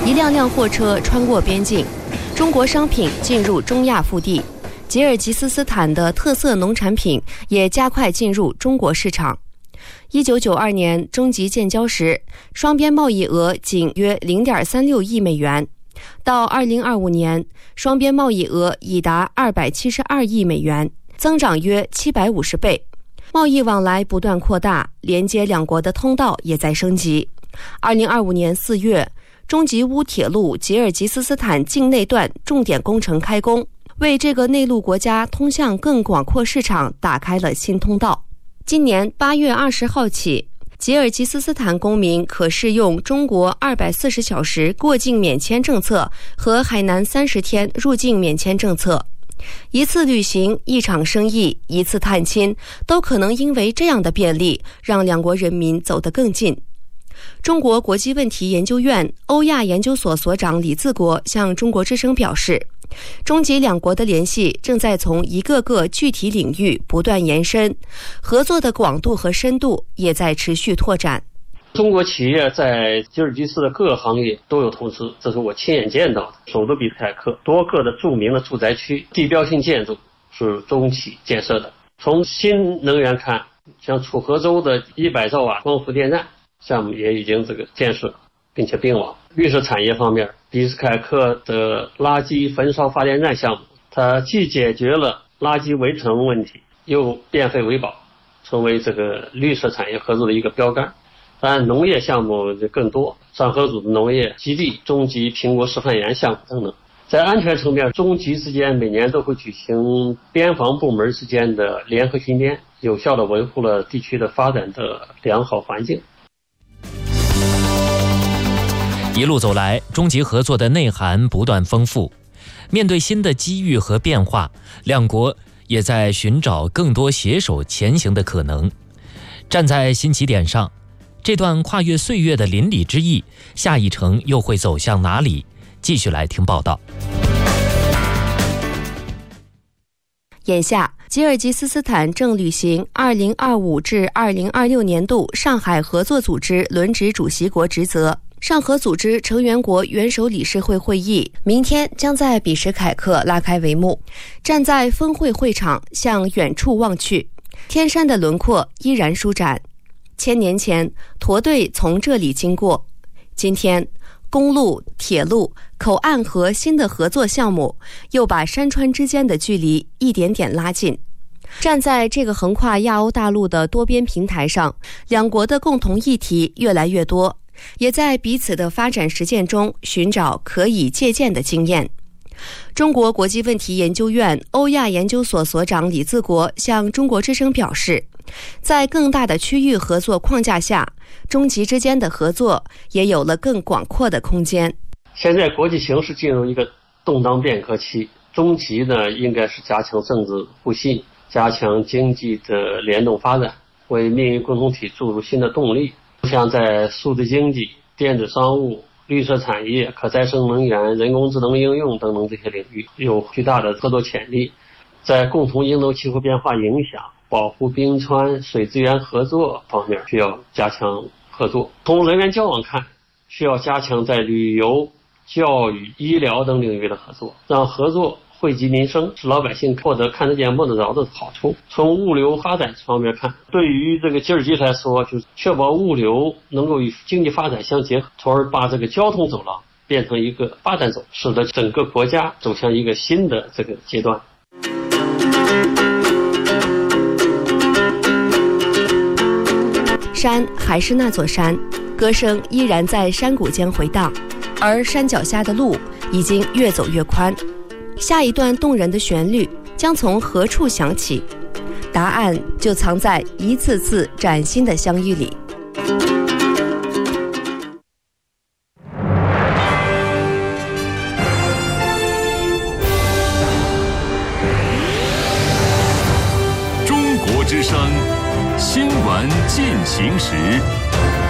一辆辆货车穿过边境，中国商品进入中亚腹地。吉尔吉斯斯坦的特色农产品也加快进入中国市场。1992年中吉建交时，双边贸易额仅约 0.36 亿美元，到2025年，双边贸易额已达272亿美元，增长约750倍。贸易往来不断扩大，连接两国的通道也在升级。2025年4月，中吉乌铁路吉尔吉斯斯坦境内段重点工程开工，为这个内陆国家通向更广阔市场打开了新通道。今年8月20号起，吉尔吉斯斯坦公民可适用中国240小时过境免签政策和海南30天入境免签政策。一次旅行、一场生意、一次探亲，都可能因为这样的便利，让两国人民走得更近。中国国际问题研究院欧亚研究所所长李自国向中国之声表示，中吉两国的联系正在从一个个具体领域不断延伸，合作的广度和深度也在持续拓展。 中国企业在吉尔吉斯的各个行业都有投资，这是我亲眼见到的。首都比斯凯克多个的著名的住宅区地标性建筑是中企建设的。从新能源看，像楚河州的100兆瓦光伏电站项目也已经建设并且并网。绿色产业方面，比斯凯克的垃圾焚烧发电站项目，它既解决了垃圾围城问题，又变废为宝，成为绿色产业合作的一个标杆。当然，农业项目就更多，上合组的农业基地、中吉苹果示范园项目等等。在安全层面，中吉之间每年都会举行边防部门之间的联合巡边，有效地维护了地区的发展的良好环境。 一路走来，中吉合作的内涵不断丰富。面对新的机遇和变化，两国也在寻找更多携手前行的可能。站在新起点上，这段跨越岁月的邻里之谊，下一程又会走向哪里？继续来听报道。 眼下，吉尔吉斯斯坦正履行2025至2026年度上海合作组织轮值主席国职责。上合组织成员国元首理事会会议明天将在比什凯克拉开帷幕。站在峰会会场，向远处望去，天山的轮廓依然舒展。1000年前，驼队从这里经过。今天，公路、铁路、口岸和新的合作项目又把山川之间的距离一点点拉近。站在这个横跨亚欧大陆的多边平台上，两国的共同议题越来越多，也在彼此的发展实践中寻找可以借鉴的经验。中国国际问题研究院欧亚研究所所长李自国向中国之声表示，在更大的区域合作框架下，中吉之间的合作也有了更广阔的空间。 现在国际形势进入一个动荡变革期，中吉呢应该是加强政治互信，加强经济的联动发展，为命运共同体注入新的动力。像在数字经济、电子商务、绿色产业、可再生能源、人工智能应用等等这些领域有巨大的合作潜力。在共同应对气候变化影响、保护冰川、水资源合作方面需要加强合作。从人员交往看，需要加强在旅游、教育、医疗等领域的合作，让合作惠及民生，使老百姓获得看得见摸得着的好处。从物流发展方面看，对于吉尔吉斯来说，就是确保物流能够与经济发展相结合，从而把交通走廊变成一个发展走，使得整个国家走向一个新的阶段。 山还是那座山，歌声依然在山谷间回荡，而山脚下的路已经越走越宽。下一段动人的旋律将从何处响起？答案就藏在一次次崭新的相遇里。 中国之声，新闻进行时。